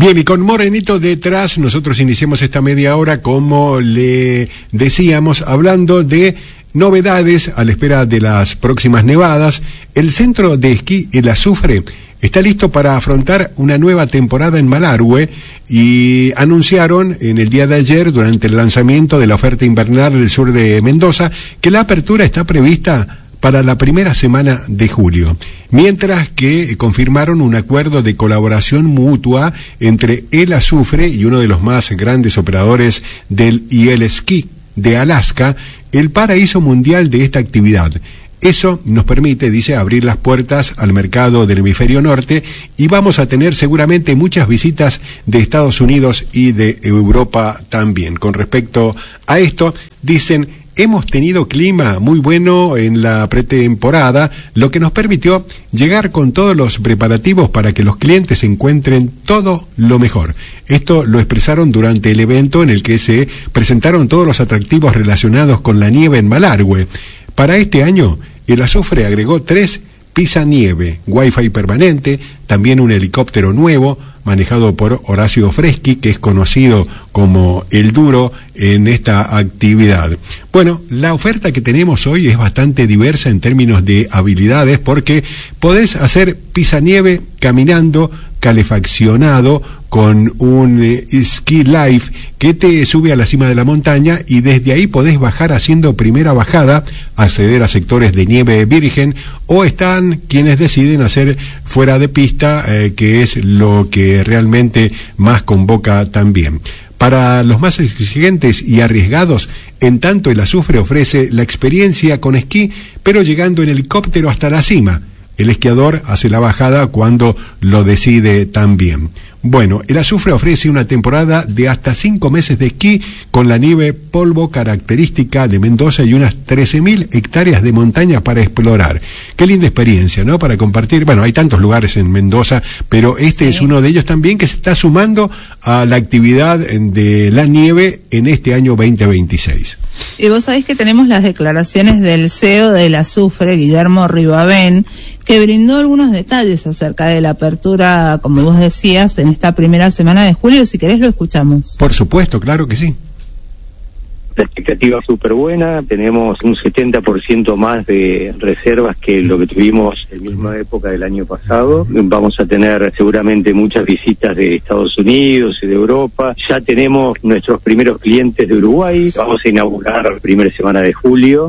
Bien, y con Morenito detrás, nosotros iniciamos esta media hora, como le decíamos, hablando de novedades a la espera de las próximas nevadas. El centro de esquí El Azufre está listo para afrontar una nueva temporada en Malargüe y anunciaron en el día de ayer, durante el lanzamiento de la oferta invernal del sur de Mendoza, que la apertura está prevista para la primera semana de julio, mientras que confirmaron un acuerdo de colaboración mutua entre El Azufre y uno de los más grandes operadores del IL Ski de Alaska, el paraíso mundial de esta actividad. Eso nos permite, dice, abrir las puertas al mercado del hemisferio norte y vamos a tener seguramente muchas visitas de Estados Unidos y de Europa también. Con respecto a esto, dicen: hemos tenido clima muy bueno en la pretemporada, lo que nos permitió llegar con todos los preparativos para que los clientes encuentren todo lo mejor. Esto lo expresaron durante el evento en el que se presentaron todos los atractivos relacionados con la nieve en Malargüe. Para este año, El Azufre agregó 3 pisanieve, wifi permanente, también un helicóptero nuevo, manejado por Horacio Freschi, que es conocido como el Duro en esta actividad. Bueno, la oferta que tenemos hoy es bastante diversa en términos de habilidades, porque podés hacer pisanieve caminando, calefaccionado, con un ski life que te sube a la cima de la montaña y desde ahí podés bajar haciendo primera bajada, acceder a sectores de nieve virgen, o están quienes deciden hacer fuera de pista, que es lo que realmente más convoca también. Para los más exigentes y arriesgados, en tanto El Azufre ofrece la experiencia con esquí, pero llegando en helicóptero hasta la cima. El esquiador hace la bajada cuando lo decide también. Bueno, El Azufre ofrece una temporada de hasta 5 meses de esquí con la nieve polvo característica de Mendoza y unas 13.000 hectáreas de montaña para explorar. Qué linda experiencia, ¿no? Para compartir. Bueno, hay tantos lugares en Mendoza, pero este es uno de ellos también que se está sumando a la actividad de la nieve en este año 2026. Y vos sabés que tenemos las declaraciones del CEO del Azufre, Guillermo Ribabén, que brindó algunos detalles acerca de la apertura, como vos decías, en esta primera semana de julio. Si querés lo escuchamos. Por supuesto, claro que sí. La expectativa es súper buena, tenemos un 70% más de reservas que lo que tuvimos en la misma época del año pasado. Vamos a tener seguramente muchas visitas de Estados Unidos y de Europa. Ya tenemos nuestros primeros clientes de Uruguay. Vamos a inaugurar la primera semana de julio.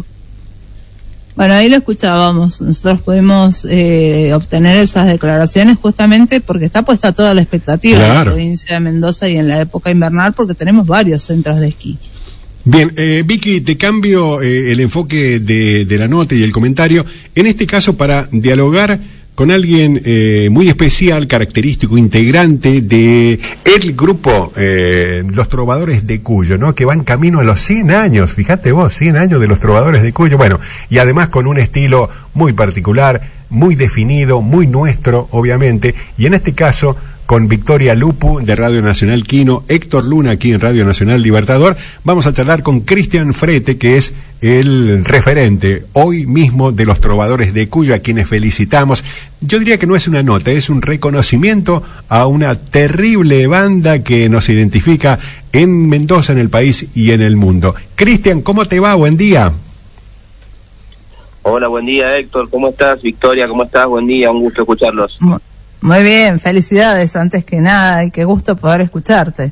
Bueno, ahí lo escuchábamos. Nosotros pudimos obtener esas declaraciones justamente porque está puesta toda la expectativa en la provincia de Mendoza y en la época invernal, porque tenemos varios centros de esquí. Bien, Vicky, te cambio el enfoque de la nota y el comentario, en este caso para dialogar con alguien muy especial, característico, integrante de el grupo Los Trovadores de Cuyo, ¿no? Que van camino a los 100 años, fíjate vos, 100 años de Los Trovadores de Cuyo, bueno, y además con un estilo muy particular, muy definido, muy nuestro, obviamente, y en este caso con Victoria Lupu de Radio Nacional Quino, Héctor Luna aquí en Radio Nacional Libertador. Vamos a charlar con Cristian Frete, que es el referente hoy mismo de Los Trovadores de Cuyo, a quienes felicitamos. Yo diría que no es una nota, es un reconocimiento a una terrible banda que nos identifica en Mendoza, en el país y en el mundo. Cristian, ¿cómo te va? Buen día. Hola, buen día, Héctor. ¿Cómo estás? Victoria, ¿cómo estás? Buen día, un gusto escucharlos. Muy bien, felicidades antes que nada y qué gusto poder escucharte.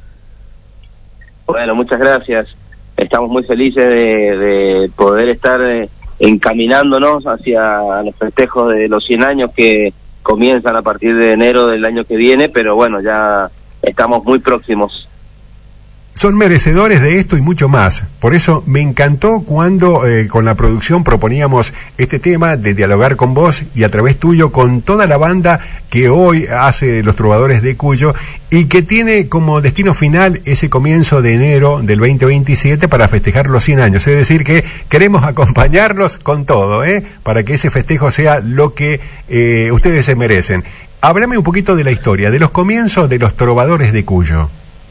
Bueno, muchas gracias. Estamos muy felices de poder estar encaminándonos hacia los festejos de los 100 años que comienzan a partir de enero del año que viene, pero bueno, ya estamos muy próximos. Son merecedores de esto y mucho más. Por eso me encantó cuando con la producción proponíamos este tema de dialogar con vos y a través tuyo con toda la banda que hoy hace Los Trovadores de Cuyo y que tiene como destino final ese comienzo de enero del 2027 para festejar los 100 años. Es decir, que queremos acompañarlos con todo, para que ese festejo sea lo que ustedes se merecen. Háblame un poquito de la historia, de los comienzos de Los Trovadores de Cuyo.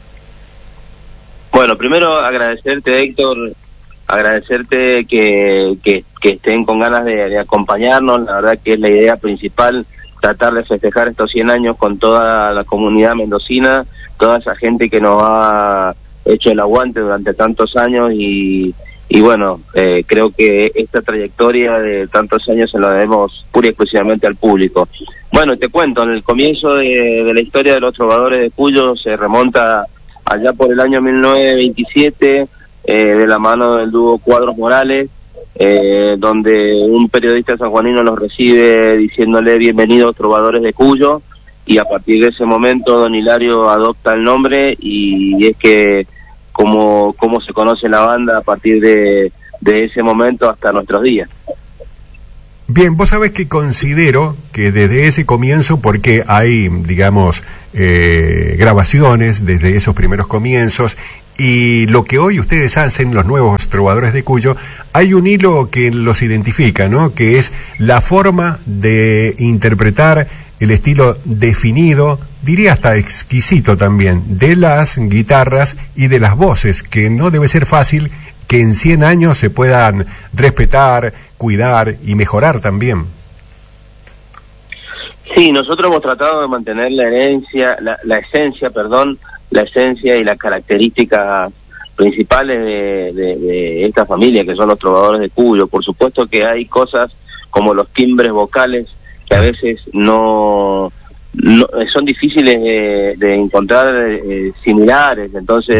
Bueno, primero agradecerte, Héctor, agradecerte que estén con ganas de acompañarnos. La verdad que es la idea principal tratar de festejar estos 100 años con toda la comunidad mendocina, toda esa gente que nos ha hecho el aguante durante tantos años y bueno, creo que esta trayectoria de tantos años se la debemos pura y exclusivamente al público. Bueno, te cuento, en el comienzo de la historia de los trovadores de Cuyo se remonta allá por el año 1927, de la mano del dúo Cuadros Morales, donde un periodista sanjuanino los recibe diciéndole bienvenidos trovadores de Cuyo, y a partir de ese momento don Hilario adopta el nombre y es que como se conoce la banda a partir de ese momento hasta nuestros días. Bien, vos sabés que considero que desde ese comienzo, porque hay, digamos, grabaciones desde esos primeros comienzos, y lo que hoy ustedes hacen, los nuevos trovadores de Cuyo, hay un hilo que los identifica, ¿no? Que es la forma de interpretar el estilo definido, diría hasta exquisito también, de las guitarras y de las voces, que no debe ser fácil que en 100 años se puedan respetar, cuidar y mejorar también. Sí, nosotros hemos tratado de mantener la esencia y las características principales de esta familia, que son los trovadores de Cuyo. Por supuesto que hay cosas como los timbres vocales que a veces no son difíciles de encontrar similares, entonces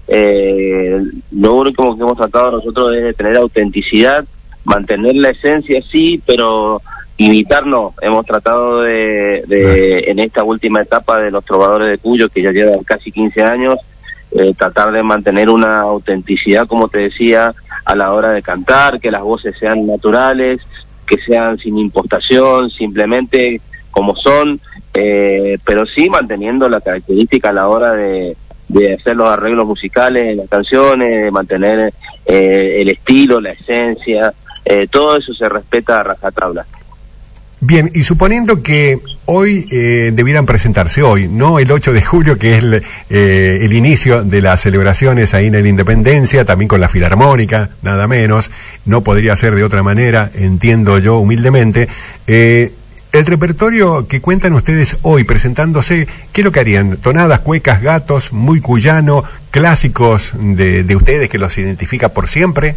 lo único que hemos tratado nosotros es de tener autenticidad, mantener la esencia sí, pero imitar no. Hemos tratado en esta última etapa de los trovadores de Cuyo, que ya llevan casi 15 años, tratar de mantener una autenticidad, como te decía, a la hora de cantar, que las voces sean naturales, que sean sin impostación, simplemente como son, pero sí manteniendo la característica a la hora de hacer los arreglos musicales en las canciones, de mantener el estilo, la esencia, todo eso se respeta a rajatabla. Bien, y suponiendo que hoy debieran presentarse hoy, no el 8 de julio, que es el inicio de las celebraciones ahí en la Independencia, también con la Filarmónica, nada menos, no podría ser de otra manera, entiendo yo humildemente. El repertorio que cuentan ustedes hoy presentándose, ¿qué es lo que harían? ¿Tonadas, cuecas, gatos, muy cuyano, clásicos de ustedes que los identifica por siempre?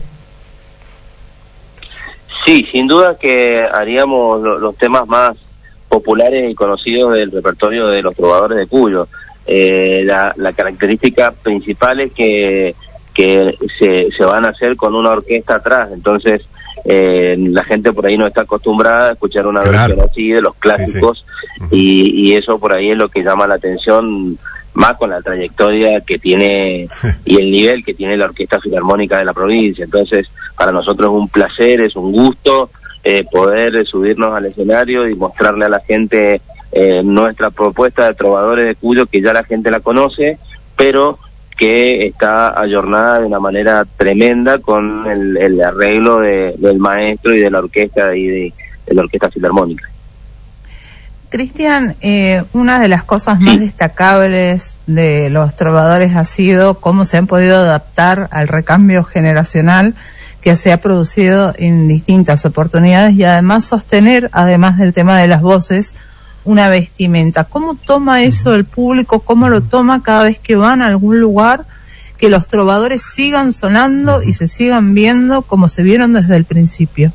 Sí, sin duda que haríamos los temas más populares y conocidos del repertorio de los trovadores de Cuyo. La característica principal es que se van a hacer con una orquesta atrás, entonces la gente por ahí no está acostumbrada a escuchar una versión así de los clásicos, sí. Y eso por ahí es lo que llama la atención, más con la trayectoria que tiene y el nivel que tiene la Orquesta Filarmónica de la provincia. Entonces, para nosotros es un placer, es un gusto poder subirnos al escenario y mostrarle a la gente nuestra propuesta de trovadores de Cuyo, que ya la gente la conoce, pero que está ayornada de una manera tremenda con el arreglo del maestro y de la orquesta y de la Orquesta Filarmónica. Cristian, una de las cosas más destacables de los trovadores ha sido cómo se han podido adaptar al recambio generacional que se ha producido en distintas oportunidades y además sostener, además del tema de las voces, una vestimenta. ¿Cómo toma eso el público? ¿Cómo lo toma cada vez que van a algún lugar? Que los trovadores sigan sonando y se sigan viendo como se vieron desde el principio.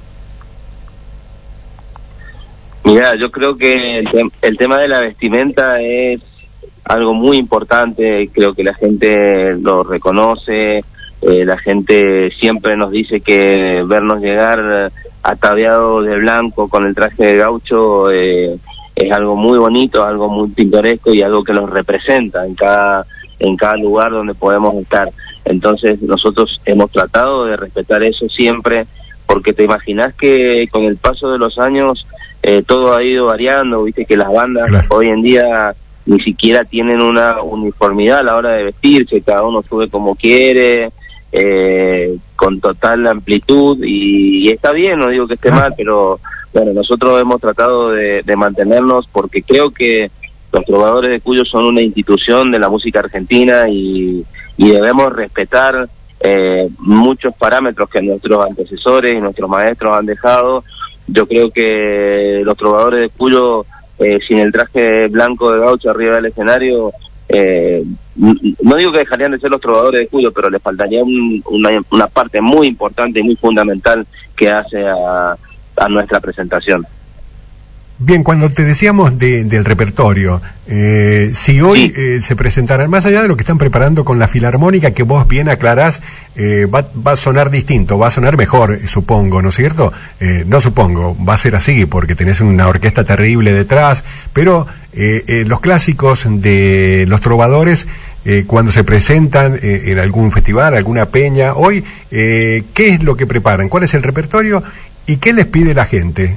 Mira, yo creo que el tema de la vestimenta es algo muy importante, creo que la gente lo reconoce, la gente siempre nos dice que vernos llegar ataviados de blanco con el traje de gaucho es algo muy bonito, algo muy pintoresco y algo que nos representa en cada lugar donde podemos estar. Entonces nosotros hemos tratado de respetar eso siempre, porque te imaginas que con el paso de los años todo ha ido variando, viste que las bandas hoy en día ni siquiera tienen una uniformidad a la hora de vestirse, cada uno sube como quiere, con total amplitud, y está bien, no digo que esté mal, pero bueno, nosotros hemos tratado de mantenernos, porque creo que los trovadores de Cuyo son una institución de la música argentina y debemos respetar muchos parámetros que nuestros antecesores y nuestros maestros han dejado. Yo creo que los trovadores de Cuyo sin el traje blanco de gaucho arriba del escenario, no digo que dejarían de ser los trovadores de Cuyo, pero les faltaría una parte muy importante y muy fundamental que hace a nuestra presentación. Bien, cuando te decíamos del repertorio, si hoy se presentaran, más allá de lo que están preparando con la Filarmónica, que vos bien aclarás, va a sonar distinto, va a sonar mejor, supongo, ¿no es cierto? No supongo, va a ser así, porque tenés una orquesta terrible detrás, pero los clásicos de los trovadores, cuando se presentan en algún festival, alguna peña, hoy, ¿qué es lo que preparan? ¿Cuál es el repertorio? ¿Y qué les pide la gente?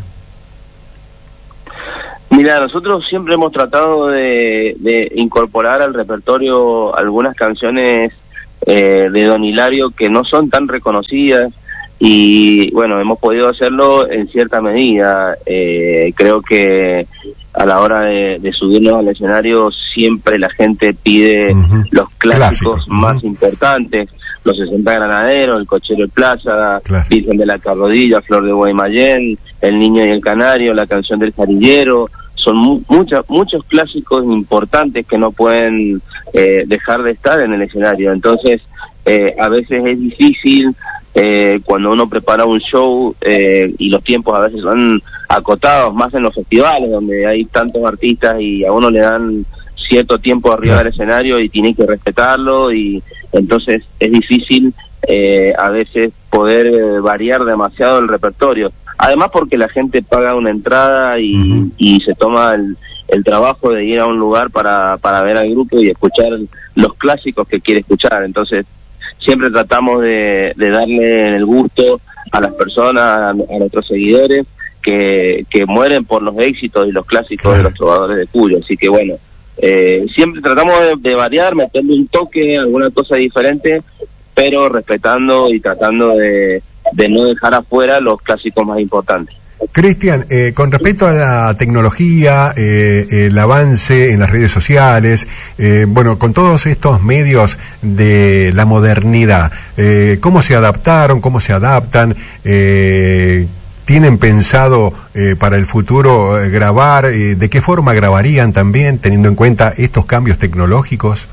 Mira, nosotros siempre hemos tratado de incorporar al repertorio algunas canciones de Don Hilario que no son tan reconocidas y bueno, hemos podido hacerlo en cierta medida. Creo que a la hora de subirnos al escenario siempre la gente pide los clásicos más importantes, los 60 granaderos, el cochero de plaza, Virgen de la Carrodilla, Flor de Guaymallén, El niño y el canario, la canción del jarillero. Son muchos clásicos importantes que no pueden dejar de estar en el escenario. Entonces, a veces es difícil cuando uno prepara un show y los tiempos a veces son acotados, más en los festivales donde hay tantos artistas y a uno le dan cierto tiempo arriba del escenario y tiene que respetarlo, y entonces es difícil a veces poder variar demasiado el repertorio. Además porque la gente paga una entrada y se toma el trabajo de ir a un lugar para ver al grupo y escuchar los clásicos que quiere escuchar. Entonces siempre tratamos de darle el gusto a las personas, a nuestros seguidores que mueren por los éxitos y los clásicos de los trovadores de Cuyo. Así que bueno, siempre tratamos de variar, meterle un toque, alguna cosa diferente, pero respetando y tratando de no dejar afuera los clásicos más importantes. Cristian, con respecto a la tecnología, el avance en las redes sociales, bueno, con todos estos medios de la modernidad, ¿cómo se adaptaron, cómo se adaptan? ¿Tienen pensado para el futuro grabar? ¿De qué forma grabarían también, teniendo en cuenta estos cambios tecnológicos?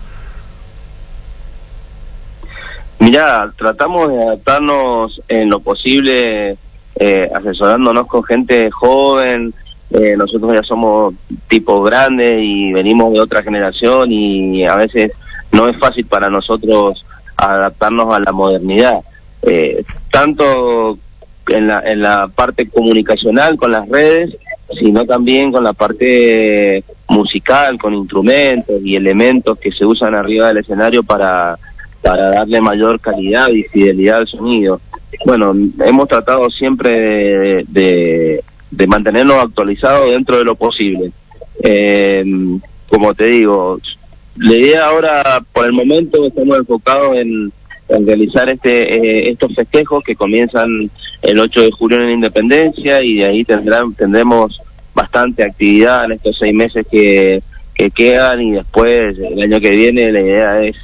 Mirá, tratamos de adaptarnos en lo posible, asesorándonos con gente joven. Nosotros ya somos tipos grandes y venimos de otra generación y a veces no es fácil para nosotros adaptarnos a la modernidad. Tanto en la parte comunicacional con las redes, sino también con la parte musical, con instrumentos y elementos que se usan arriba del escenario para darle mayor calidad y fidelidad al sonido. Bueno, hemos tratado siempre de mantenernos actualizados dentro de lo posible. Como te digo, la idea ahora, por el momento, estamos enfocados en realizar estos festejos que comienzan el 8 de julio en la Independencia, y de ahí tendremos bastante actividad en estos 6 meses que quedan, y después, el año que viene, la idea es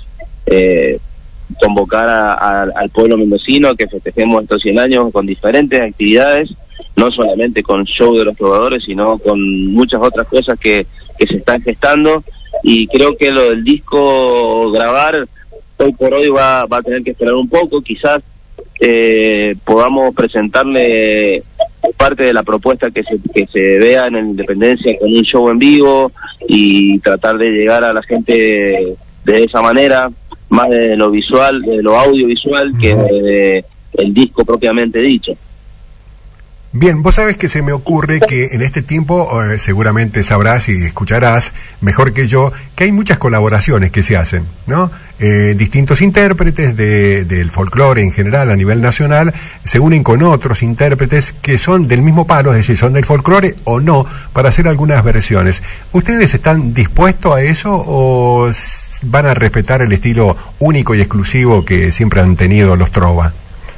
convocar al pueblo mendocino a que festejemos estos 100 años con diferentes actividades, no solamente con show de los trovadores, sino con muchas otras cosas que se están gestando. Y creo que lo del disco grabar hoy por hoy va a tener que esperar un poco. Quizás podamos presentarle parte de la propuesta que se vea en la Independencia con un show en vivo y tratar de llegar a la gente de esa manera, más de lo visual, de lo audiovisual, que de el disco propiamente dicho. Bien, vos sabés que se me ocurre que en este tiempo seguramente sabrás y escucharás mejor que yo que hay muchas colaboraciones que se hacen, ¿no? Distintos intérpretes del folclore en general a nivel nacional se unen con otros intérpretes que son del mismo palo, es decir, son del folclore o no, para hacer algunas versiones. ¿Ustedes están dispuestos a eso o van a respetar el estilo único y exclusivo que siempre han tenido los trova?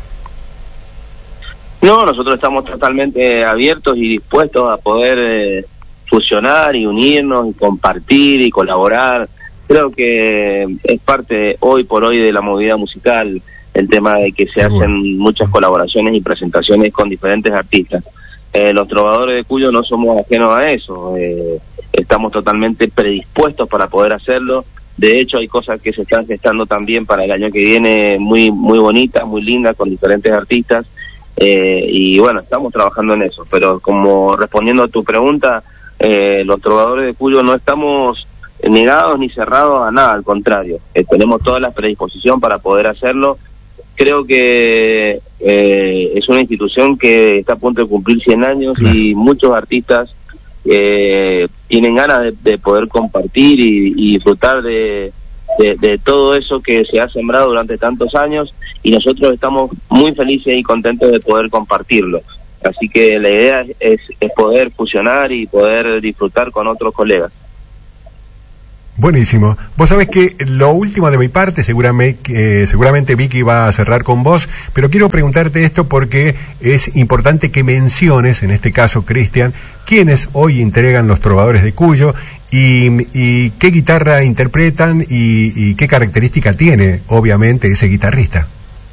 No, nosotros estamos totalmente abiertos y dispuestos a poder fusionar y unirnos y compartir y colaborar. Creo que es parte hoy por hoy de la movida musical, el tema de que se hacen muchas colaboraciones y presentaciones con diferentes artistas. los trovadores de Cuyo no somos ajenos a eso, estamos totalmente predispuestos para poder hacerlo. De hecho, hay cosas que se están gestando también para el año que viene, muy bonitas, muy lindas, con diferentes artistas, y bueno, estamos trabajando en eso. Pero como respondiendo a tu pregunta, los trovadores de Cuyo no estamos negados ni cerrados a nada, al contrario, tenemos toda la predisposición para poder hacerlo. Creo que es una institución que está a punto de cumplir 100 años, claro, y muchos artistas tienen ganas de poder compartir y disfrutar de todo eso que se ha sembrado durante tantos años, y nosotros estamos muy felices y contentos de poder compartirlo. Así que la idea es poder fusionar y poder disfrutar con otros colegas. Buenísimo. Vos sabés que lo último de mi parte, seguramente Vicky va a cerrar con vos, pero quiero preguntarte esto porque es importante que menciones, en este caso, Cristian, quiénes hoy entregan los trovadores de Cuyo y qué guitarra interpretan y qué característica tiene, obviamente, ese guitarrista.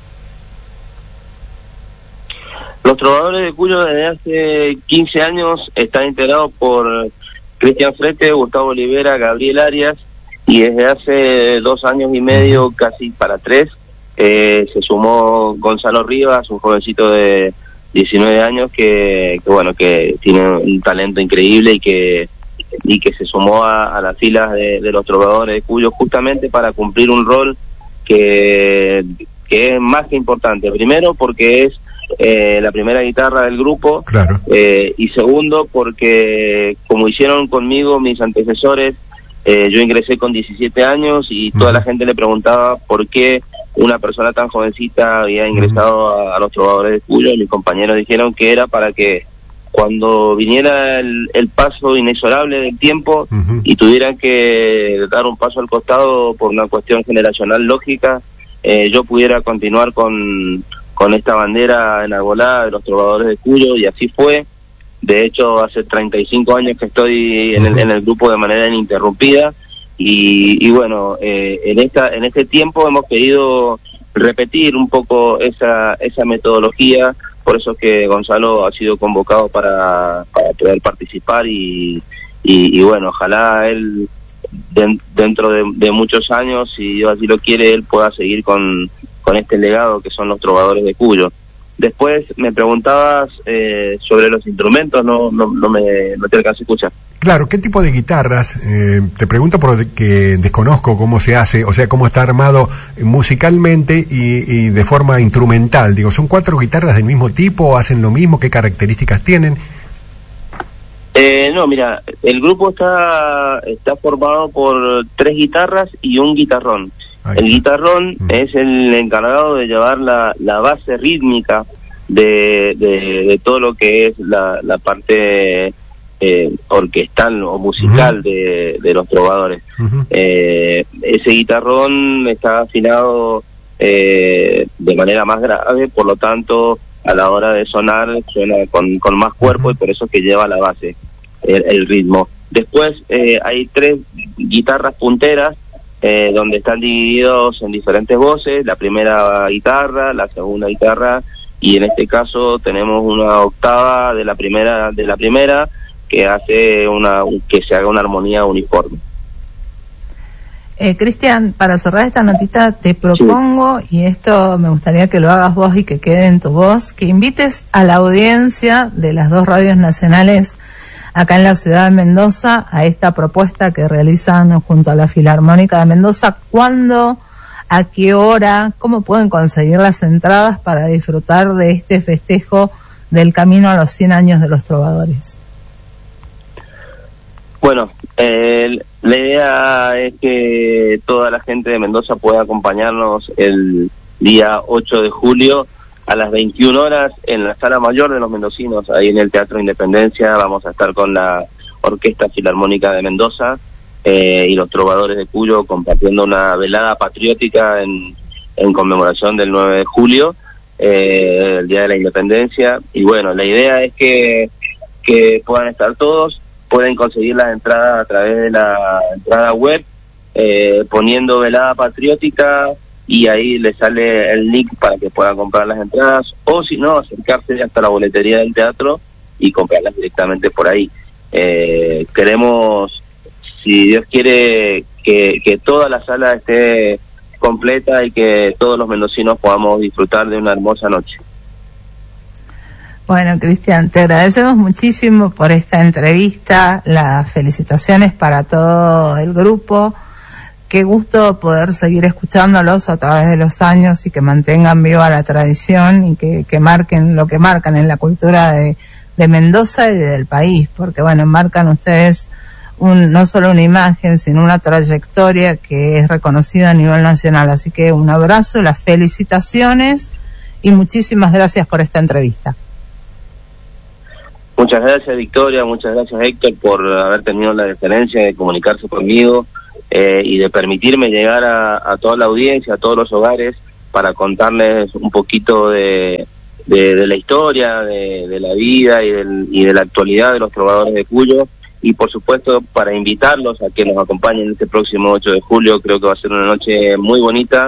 Los trovadores de Cuyo desde hace 15 años están integrados por Cristian Frete, Gustavo Olivera, Gabriel Arias, y desde hace 2 años y medio, casi para 3, se sumó Gonzalo Rivas, un jovencito de 19 años que tiene un talento increíble y que se sumó a las filas de los trovadores de Cuyo, justamente para cumplir un rol que es más que importante. Primero porque es la primera guitarra del grupo, claro, y segundo porque, como hicieron conmigo mis antecesores, yo ingresé con 17 años y toda la gente le preguntaba por qué una persona tan jovencita había ingresado a los trovadores de Cuyo, y mis compañeros dijeron que era para que cuando viniera el paso inexorable del tiempo y tuvieran que dar un paso al costado por una cuestión generacional lógica, yo pudiera continuar con esta bandera enarbolada de los trovadores de Cuyo, y así fue. De hecho, hace 35 años que estoy en el grupo de manera ininterrumpida, y bueno, en este tiempo hemos querido repetir un poco esa metodología. Por eso es que Gonzalo ha sido convocado para poder participar, y bueno, ojalá él dentro de muchos años, si Dios así lo quiere, él pueda seguir con este legado que son los trovadores de Cuyo. Después me preguntabas sobre los instrumentos, no te alcancé a escuchar. Claro, ¿qué tipo de guitarras? Te pregunto porque desconozco cómo se hace, o sea, cómo está armado musicalmente y de forma instrumental. Digo, ¿son 4 guitarras del mismo tipo o hacen lo mismo? ¿Qué características tienen? No, mira, el grupo está formado por 3 guitarras y un guitarrón. El guitarrón es el encargado de llevar la base rítmica de todo lo que es la parte orquestal o musical de los trovadores. Ese guitarrón está afinado de manera más grave, por lo tanto a la hora de sonar suena con más cuerpo, y por eso es que lleva la base, el ritmo. Después hay 3 guitarras punteras, donde están divididos en diferentes voces, la primera guitarra, la segunda guitarra, y en este caso tenemos una octava de la primera que hace que se haga una armonía uniforme. Cristian, para cerrar esta notita te propongo, y esto me gustaría que lo hagas vos y que quede en tu voz, que invites a la audiencia de las 2 radios nacionales acá en la ciudad de Mendoza a esta propuesta que realizan junto a la Filarmónica de Mendoza. ¿Cuándo? ¿A qué hora? ¿Cómo pueden conseguir las entradas para disfrutar de este festejo del camino a los 100 años de los trovadores? Bueno, la idea es que toda la gente de Mendoza pueda acompañarnos el día 8 de julio a las 21 horas en la Sala Mayor de los Mendocinos, ahí en el Teatro Independencia. Vamos a estar con la Orquesta Filarmónica de Mendoza y los Trovadores de Cuyo compartiendo una velada patriótica en conmemoración del 9 de julio, el Día de la Independencia. Y bueno, la idea es que puedan estar todos, pueden conseguir las entradas a través de la entrada web, poniendo velada patriótica, y ahí les sale el link para que puedan comprar las entradas, o si no, acercarse hasta la boletería del teatro y comprarlas directamente por ahí. Queremos, si Dios quiere, que toda la sala esté completa y que todos los mendocinos podamos disfrutar de una hermosa noche. Bueno, Cristian, te agradecemos muchísimo por esta entrevista, las felicitaciones para todo el grupo. Qué gusto poder seguir escuchándolos a través de los años y que mantengan viva la tradición y que marquen lo que marcan en la cultura de Mendoza y del país, porque bueno, marcan ustedes no solo una imagen, sino una trayectoria que es reconocida a nivel nacional. Así que un abrazo, las felicitaciones y muchísimas gracias por esta entrevista. Muchas gracias, Victoria, muchas gracias, Héctor, por haber tenido la deferencia de comunicarse conmigo y de permitirme llegar a toda la audiencia, a todos los hogares, para contarles un poquito de la historia, de la vida y de la actualidad de los trovadores de Cuyo, y por supuesto para invitarlos a que nos acompañen este próximo 8 de julio. Creo que va a ser una noche muy bonita,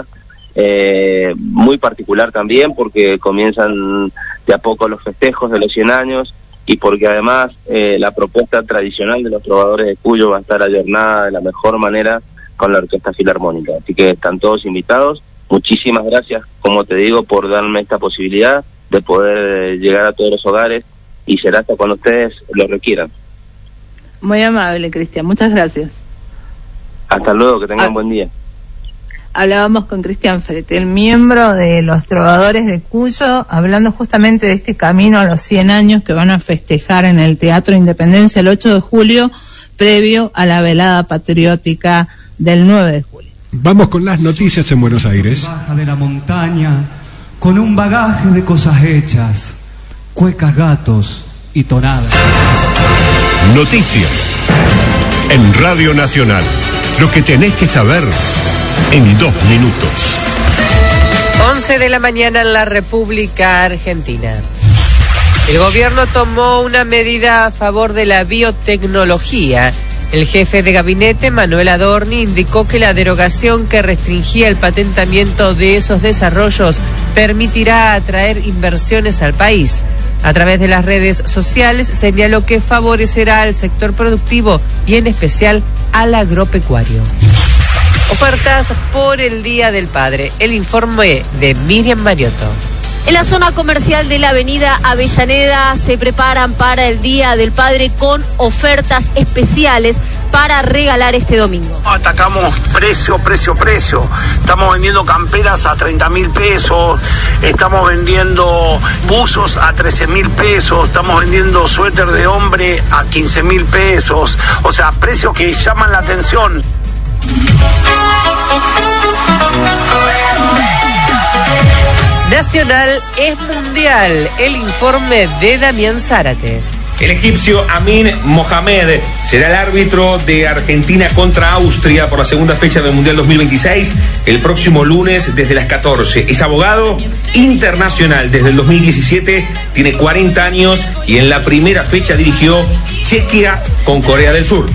muy particular también, porque comienzan de a poco los festejos de los 100 años, y porque además la propuesta tradicional de los trovadores de Cuyo va a estar ayornada de la mejor manera con la Orquesta Filarmónica. Así que están todos invitados. Muchísimas gracias, como te digo, por darme esta posibilidad de poder llegar a todos los hogares, y será hasta cuando ustedes lo requieran. Muy amable, Cristian, muchas gracias. Hasta luego, que tengan buen día. Hablábamos con Cristian Fretel, miembro de los Trovadores de Cuyo, hablando justamente de este camino a los 100 años que van a festejar en el Teatro Independencia el 8 de julio, previo a la velada patriótica del 9 de julio. Vamos con las noticias en Buenos Aires. Baja de la montaña, con un bagaje de cosas hechas, cuecas, gatos y tonadas. Noticias en Radio Nacional. Lo que tenés que saber en 2 minutos. 11 de la mañana en la República Argentina. El gobierno tomó una medida a favor de la biotecnología. El jefe de gabinete, Manuel Adorni, indicó que la derogación que restringía el patentamiento de esos desarrollos permitirá atraer inversiones al país. A través de las redes sociales señaló que favorecerá al sector productivo y en especial al agropecuario. Ofertas por el Día del Padre. El informe de Miriam Mariotto. En la zona comercial de la avenida Avellaneda se preparan para el Día del Padre con ofertas especiales para regalar este domingo. Atacamos precio. Estamos vendiendo camperas a 30.000 pesos, estamos vendiendo buzos a 13.000 pesos, estamos vendiendo suéter de hombre a 15.000 pesos. O sea, precios que llaman la atención. Nacional es mundial. El informe de Damián Zárate. El egipcio Amin Mohamed será el árbitro de Argentina contra Austria por la segunda fecha del Mundial 2026 el próximo lunes desde las 14. Es abogado internacional desde el 2017, tiene 40 años y en la primera fecha dirigió Chequia con Corea del Sur.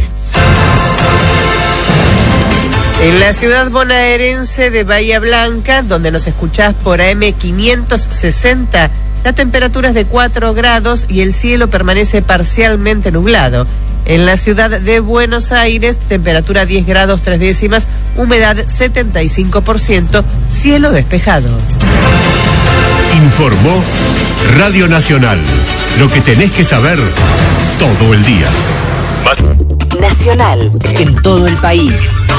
En la ciudad bonaerense de Bahía Blanca, donde nos escuchás por AM 560, la temperatura es de 4 grados y el cielo permanece parcialmente nublado. En la ciudad de Buenos Aires, temperatura 10 grados 3 décimas, humedad 75%, cielo despejado. Informó Radio Nacional. Lo que tenés que saber todo el día. Nacional, en todo el país.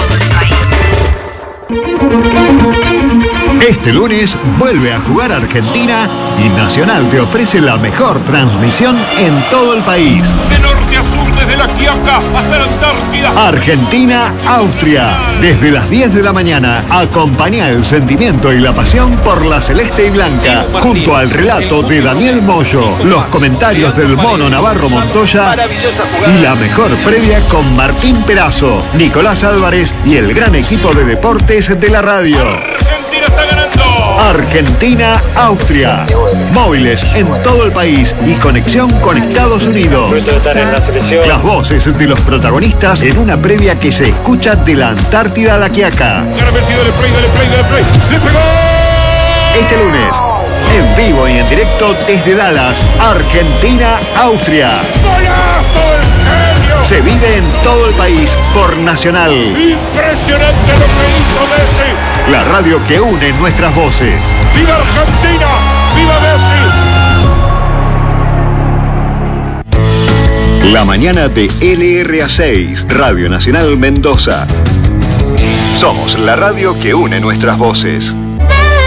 Este lunes vuelve a jugar Argentina y Nacional te ofrece la mejor transmisión en todo el país. De norte a sur, desde la Quiaca hasta la Antártida. Argentina-Austria. Desde las 10 de la mañana, acompaña el sentimiento y la pasión por la celeste y blanca. Junto al relato de Daniel Moyo, los comentarios del Mono Navarro Montoya y la mejor previa con Martín Perazo, Nicolás Álvarez y el gran equipo de deportes de la radio. Argentina está ganando. Argentina-Austria. Móviles en todo el país y conexión con Estados Unidos. Las voces de los protagonistas en una previa que se escucha de la Antártida a la Quiaca. Dale play. Le pegó. Este lunes, En vivo y en directo desde Dallas, Argentina, Austria. ¡Golazo del genio! Se vive en todo el país por Nacional. ¡Impresionante lo que hizo Messi! La radio que une nuestras voces. ¡Viva Argentina! ¡Viva Messi! La mañana de LRA6, Radio Nacional Mendoza. Somos la radio que une nuestras voces.